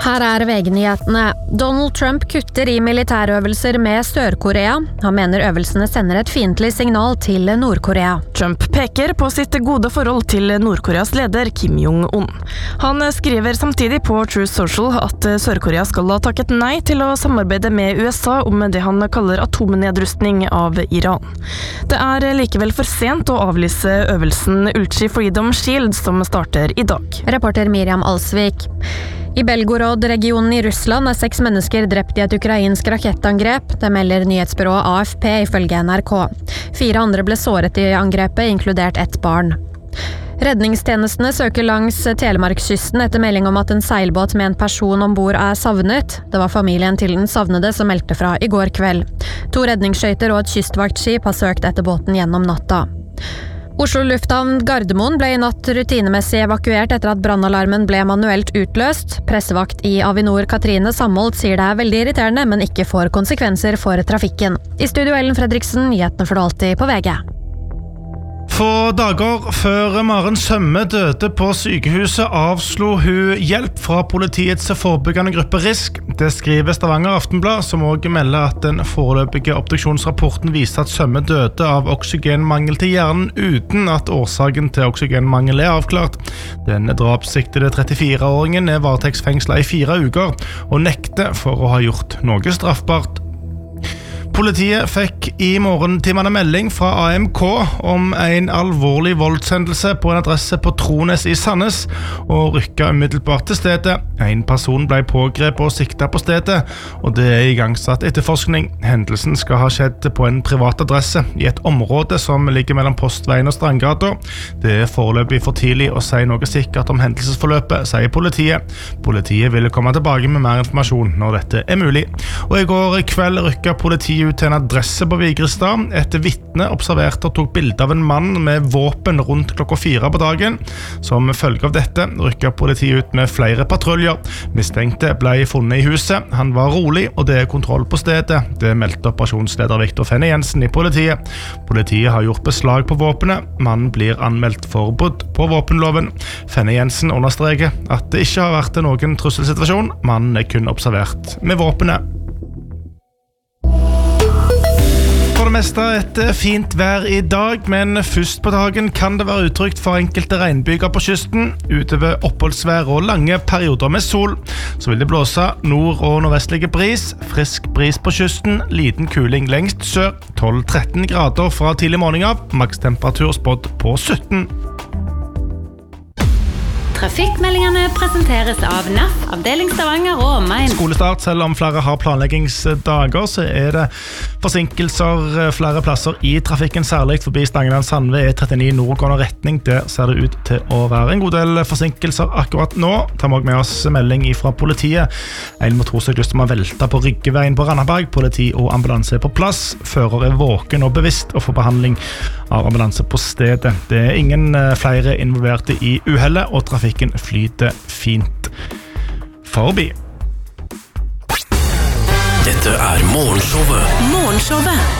Her VG-nyhetene. Donald Trump kutter i militærøvelser med Sør-Korea. Han mener øvelsene sender et fiendtlig signal til Nord-Korea. Trump peker på sitt gode forhold til Nord-Koreas leder Kim Jong-un. Han skriver samtidig på Truth Social at Sør-Korea skal ha takket nei til å samarbeide med USA om det han kaller atomnedrustning av Iran. Det likevel for sent å avlyse øvelsen Ulchi Freedom Shield som starter i dag. Reporter Miriam Alsvik. I Belgorod-regionen i Russland 6 mennesker drept i et ukrainsk rakettangrep. Det melder nyhetsbyrået AFP ifølge NRK. 4 andre ble såret i angrepet, inkludert ett barn. Redningstjenestene søker langs Telemarkskysten etter melding om at en seilbåt med en person ombord savnet. Det var familien til den savnede som meldte fra i går kveld. 2 redningsskøyter og et kystvaktskip har søkt etter båten gjennom natta. Oslo Lufthavn Gardermoen ble i natt rutinemessig evakuert etter at brannalarmen ble manuelt utløst. Pressevakt i Avinor Katrine Samholt sier det veldig irriterende, men ikke får konsekvenser for trafikken. I studio Ellen Fredriksen, nyhetene for det alltid på VG. Få dager før Maren Sømme døde på sykehuset avslo hun hjelp fra politiets forebyggende gruppe RISK. Det skriver Stavanger Aftenblad, som også melder at den foreløpige obduksjonsrapporten viser at Sømme døde av oksygenmangel til hjernen uten at årsaken til oksygenmangel avklart. Den drapssiktede 34-åringen varetektsfengslet i 4 uker og nekter for å ha gjort noe straffbart. Politiet fikk i morgentimene melding fra AMK om en alvorlig voldshendelse på en adresse på Trones i Sandnes, og rykket umiddelbart til stedet. En person ble pågrepet og siktet på stedet, og det igangsatt etterforskning. Hendelsen skal ha skjedd på en privat adresse i et område som ligger mellom Postveien og Strandgata. Det foreløpig for tidlig å si noe sikkert om hendelsesforløpet, sier politiet. Politiet ville komme tilbake med mer informasjon når dette mulig. Og i går kveld rykket politiet ut til en adresse på Vigrestad. Et vitne observerte og tok bilde av en mann med våpen rundt klokka 4 på dagen. Som følge av dette rykket politiet ut med flere patruljer. Mistenkte ble funnet i huset. Han var rolig, og det kontroll på stedet. Det meldte operasjonsleder Victor Fenne Jensen i politiet. Politiet har gjort beslag på våpenet. Mannen blir anmeldt for brudd på våpenloven. Fenne Jensen understreker at det ikke har vært noen trusselsituasjon. Mannen kun observert med våpenet. For det meste et fint vær i dag, men først på dagen kan det være utrygt for enkelte regnbyger på kysten. Utover oppholdsvær og lange perioder med sol, så vil det blåse nord- og nordvestlige bris. Frisk bris på kysten, liten kuling lengst sør, 12-13 grader fra tidlig morgen av, makstemperatur spådd på 17. Trafikkmeldingene presenteres av NAF, avdeling Stavanger og omegn. Skolestart, selv om flere har planleggingsdager, så det forsinkelser flere plasser i trafikken, særlig forbi Stangeland-Sandve E39 nordgående retning. Der ser det ut til å være en god del forsinkelser akkurat nå. Tar vi også med oss melding fra politiet. En motorsyklist som har veltet på Ryggeveien på Randaberg. Politi og ambulanse på plass. Fører våken og bevisst og får behandling av ambulanse på stedet. Det ingen flere involverte i uhellet, og trafikken flyter fint forbi. Dette Morgenshowet.